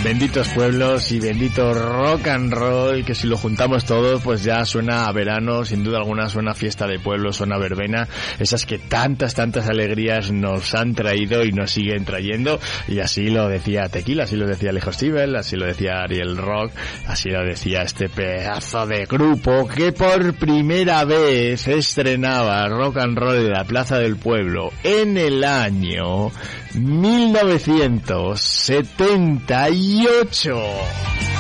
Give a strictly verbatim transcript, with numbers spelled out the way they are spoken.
Benditos pueblos y bendito rock and roll, que si lo juntamos todo, pues ya suena a verano, sin duda alguna suena a fiesta de pueblo, suena a verbena, esas que tantas, tantas alegrías nos han traído y nos siguen trayendo, y así lo decía Tequila, así lo decía Alejo Stivel, así lo decía Ariel Rock, así lo decía este pedazo de grupo que por primera vez estrenaba rock and roll en la Plaza del Pueblo en el año mil novecientos setenta y ocho.